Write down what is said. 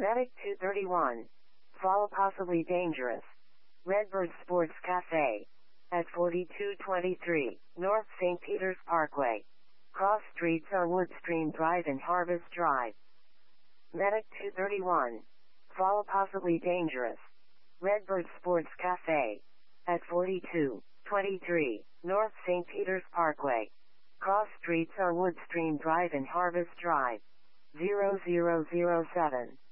Medic 231. Fall possibly dangerous. Redbird Sports Cafe. At 4223 North St. Peter's Parkway. Cross streets are Woodstream Drive and Harvest Drive. Medic 231. Fall possibly dangerous. Redbird Sports Cafe. At 4223 North St. Peter's Parkway. Cross streets are Woodstream Drive and Harvest Drive. 0007.